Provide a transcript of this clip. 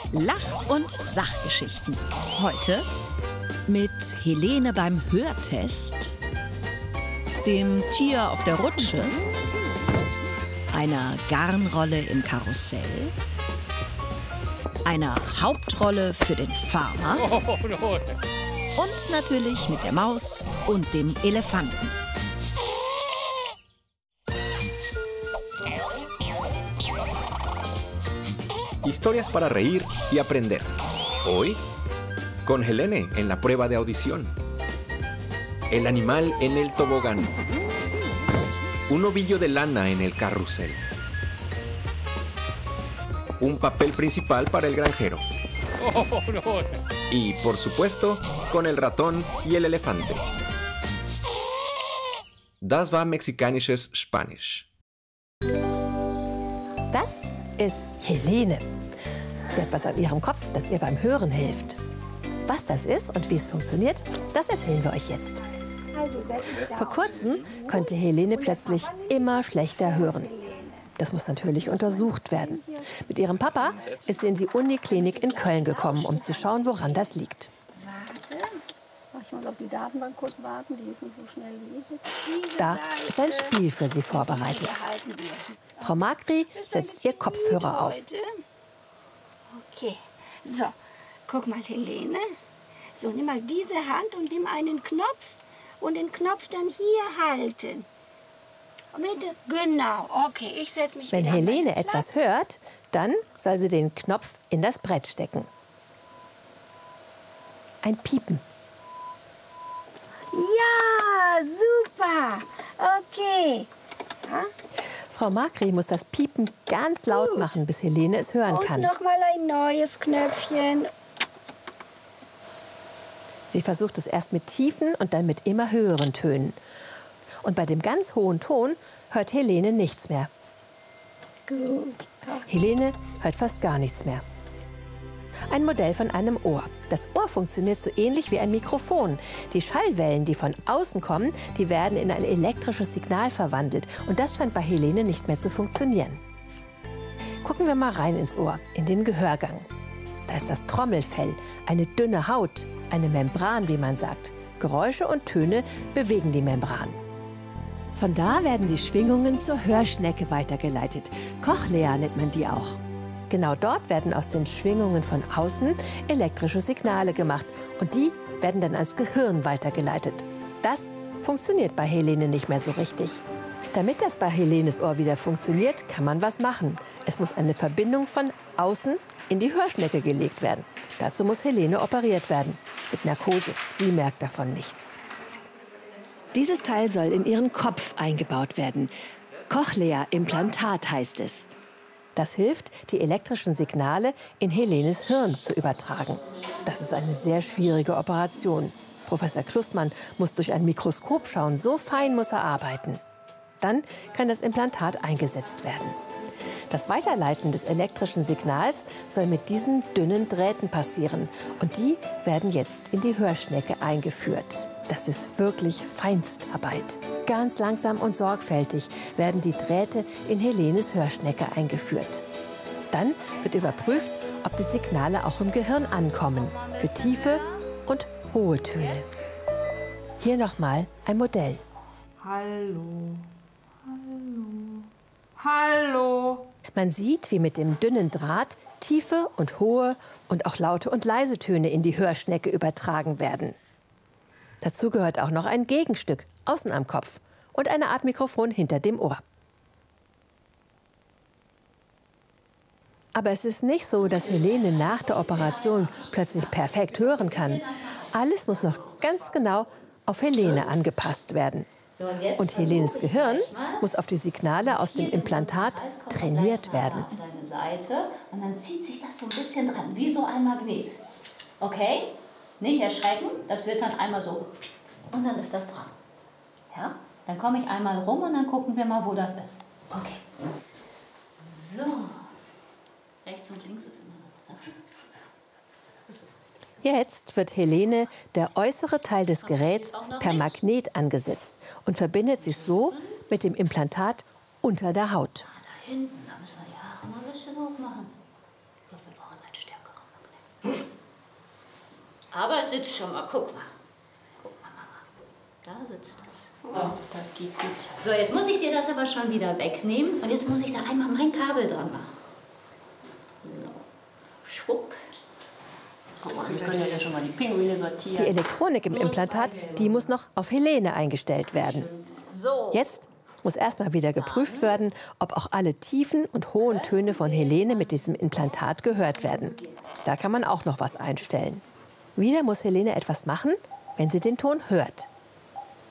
Lach- und Sachgeschichten. Heute mit Helene beim Hörtest, dem Tier auf der Rutsche, einer Garnrolle im Karussell, einer Hauptrolle für den Farmer und natürlich mit der Maus und dem Elefanten. Historias para reír y aprender. Hoy, con Helene en la prueba de audición. El animal en el tobogán. Un ovillo de lana en el carrusel. Un papel principal para el granjero. Y, por supuesto, con el ratón y el elefante. Das war mexikanisches Spanisch. Das ist Helene. Sie hat was an ihrem Kopf, das ihr beim Hören hilft. Was das ist und wie es funktioniert, das erzählen wir euch jetzt. Vor kurzem konnte Helene plötzlich immer schlechter hören. Das muss natürlich untersucht werden. Mit ihrem Papa ist sie in die Uniklinik in Köln gekommen, um zu schauen, woran das liegt. Ich muss auf die Datenbank kurz warten, die ist nicht so schnell wie ich jetzt. Da ist ein Spiel für sie vorbereitet. Frau Makri setzt ihr Kopfhörer auf. Okay, so, guck mal, Helene. So, nimm mal diese Hand und nimm einen Knopf und den Knopf dann hier halten. Bitte, genau, okay, ich setze mich. Wenn wieder Helene etwas hört, dann soll sie den Knopf in das Brett stecken. Ein Piepen. Ja, super, okay. Ja? Frau Makri muss das Piepen ganz laut machen, bis Helene es hören kann. Und noch mal ein neues Knöpfchen. Sie versucht es erst mit tiefen und dann mit immer höheren Tönen. Und bei dem ganz hohen Ton hört Helene nichts mehr. Gut. Helene hört fast gar nichts mehr. Ein Modell von einem Ohr. Das Ohr funktioniert so ähnlich wie ein Mikrofon. Die Schallwellen, die von außen kommen, die werden in ein elektrisches Signal verwandelt. Und das scheint bei Helene nicht mehr zu funktionieren. Gucken wir mal rein ins Ohr, in den Gehörgang. Da ist das Trommelfell, eine dünne Haut, eine Membran, wie man sagt. Geräusche und Töne bewegen die Membran. Von da werden die Schwingungen zur Hörschnecke weitergeleitet. Cochlea nennt man die auch. Genau dort werden aus den Schwingungen von außen elektrische Signale gemacht. Und die werden dann ans Gehirn weitergeleitet. Das funktioniert bei Helene nicht mehr so richtig. Damit das bei Helenes Ohr wieder funktioniert, kann man was machen. Es muss eine Verbindung von außen in die Hörschnecke gelegt werden. Dazu muss Helene operiert werden. Mit Narkose. Sie merkt davon nichts. Dieses Teil soll in ihren Kopf eingebaut werden. Cochlea-Implantat heißt es. Das hilft, die elektrischen Signale in Helenes Hirn zu übertragen. Das ist eine sehr schwierige Operation. Professor Klustmann muss durch ein Mikroskop schauen, so fein muss er arbeiten. Dann kann das Implantat eingesetzt werden. Das Weiterleiten des elektrischen Signals soll mit diesen dünnen Drähten passieren. Und die werden jetzt in die Hörschnecke eingeführt. Das ist wirklich Feinstarbeit. Ganz langsam und sorgfältig werden die Drähte in Helenes Hörschnecke eingeführt. Dann wird überprüft, ob die Signale auch im Gehirn ankommen. Für tiefe und hohe Töne. Hier nochmal ein Modell. Hallo, hallo, hallo. Man sieht, wie mit dem dünnen Draht tiefe und hohe und auch laute und leise Töne in die Hörschnecke übertragen werden. Dazu gehört auch noch ein Gegenstück außen am Kopf und eine Art Mikrofon hinter dem Ohr. Aber es ist nicht so, dass Helene nach der Operation plötzlich perfekt hören kann. Alles muss noch ganz genau auf Helene angepasst werden. Und Helenes Gehirn muss auf die Signale aus dem Implantat trainiert werden. Und dann zieht sich das so ein bisschen dran, wie so ein Magnet. Okay? Nicht erschrecken, das wird dann einmal so und dann ist das dran. Ja? Dann komme ich einmal rum und dann gucken wir mal, wo das ist. Okay. So. Rechts und links ist immer noch. Jetzt wird Helene der äußere Teil des Geräts per Magnet angesetzt und verbindet sich so mit dem Implantat unter der Haut. Da hinten, da müssen wir die Haare mal ein bisschen hoch machen. Ich glaube, wir brauchen einen stärkeren. das sitzt schon mal. Guck mal. Guck mal, Mama. Da sitzt das. Oh, das geht gut. So, jetzt muss ich dir das aber schon wieder wegnehmen. Und jetzt muss ich da einmal mein Kabel dran machen. So. Schwupp. Guck mal, wir können ja schon mal die Pinguine sortieren. Die Elektronik im Implantat, die muss noch auf Helene eingestellt werden. So. Jetzt muss erstmal wieder geprüft werden, ob auch alle tiefen und hohen Töne von Helene mit diesem Implantat gehört werden. Da kann man auch noch was einstellen. Wieder muss Helene etwas machen, wenn sie den Ton hört.